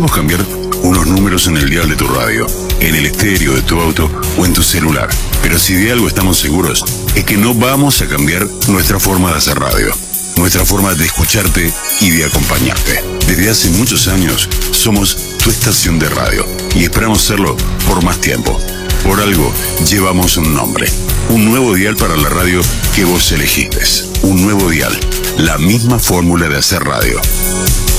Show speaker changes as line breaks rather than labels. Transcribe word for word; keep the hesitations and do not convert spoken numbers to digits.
Podemos cambiar unos números en el dial de tu radio, en el estéreo de tu auto o en tu celular. Pero si de algo estamos seguros, es que no vamos a cambiar nuestra forma de hacer radio, nuestra forma de escucharte y de acompañarte. Desde hace muchos años somos tu estación de radio y esperamos serlo por más tiempo. Por algo llevamos un nombre, un nuevo dial para la radio que vos elegiste. Un nuevo dial, la misma fórmula de hacer radio.